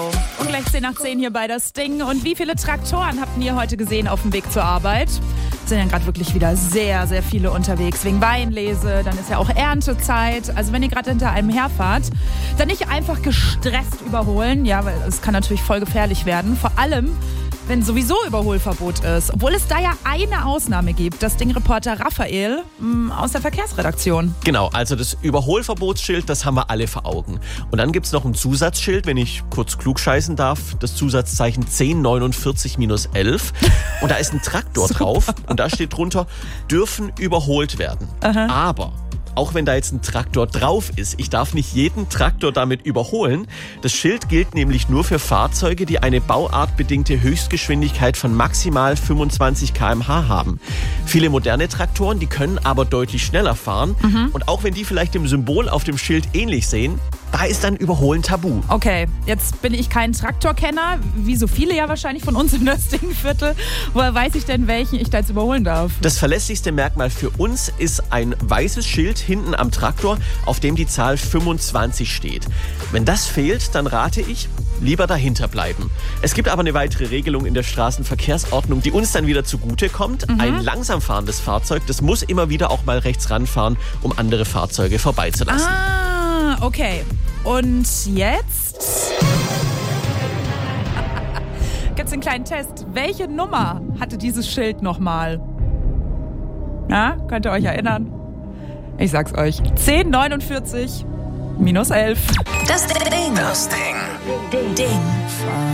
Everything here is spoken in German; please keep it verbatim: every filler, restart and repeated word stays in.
Und gleich zehn nach zehn hier bei das Ding. Und wie viele Traktoren habt ihr heute gesehen auf dem Weg zur Arbeit? Es sind ja gerade wirklich wieder sehr, sehr viele unterwegs. Wegen Weinlese, dann ist ja auch Erntezeit. Also wenn ihr gerade hinter einem herfahrt, dann nicht einfach gestresst überholen. Ja, weil es kann natürlich voll gefährlich werden. Vor allem, wenn sowieso Überholverbot ist. Obwohl es da ja eine Ausnahme gibt. Das Ding-Reporter Raphael mh, aus der Verkehrsredaktion. Genau, also das Überholverbotsschild, das haben wir alle vor Augen. Und dann gibt es noch ein Zusatzschild, wenn ich kurz klugscheißen darf. Das Zusatzzeichen zehn neunundvierzig elf. Und da ist ein Traktor drauf. Und da steht drunter, dürfen überholt werden. Aha. Aber auch wenn da jetzt ein Traktor drauf ist, ich darf nicht jeden Traktor damit überholen. Das Schild gilt nämlich nur für Fahrzeuge, die eine bauartbedingte Höchstgeschwindigkeit von maximal fünfundzwanzig Kilometer pro Stunde haben. Viele moderne Traktoren, die können aber deutlich schneller fahren. Mhm. Und auch wenn die vielleicht dem Symbol auf dem Schild ähnlich sehen, da ist dann Überholen tabu. Okay, jetzt bin ich kein Traktorkenner, wie so viele ja wahrscheinlich von uns im Nöstingviertel. Woher weiß ich denn, welchen ich da jetzt überholen darf? Das verlässlichste Merkmal für uns ist ein weißes Schild hinten am Traktor, auf dem die Zahl fünfundzwanzig steht. Wenn das fehlt, dann rate ich, lieber dahinter bleiben. Es gibt aber eine weitere Regelung in der Straßenverkehrsordnung, die uns dann wieder zugutekommt. Mhm. Ein langsam fahrendes Fahrzeug, das muss immer wieder auch mal rechts ranfahren, um andere Fahrzeuge vorbeizulassen. Ah, okay. Und jetzt gibt es einen kleinen Test. Welche Nummer hatte dieses Schild nochmal? Na, könnt ihr euch erinnern? Ich sag's euch. zehn neunundvierzig minus elf. Das Ding. Das Ding. Ding. Ding.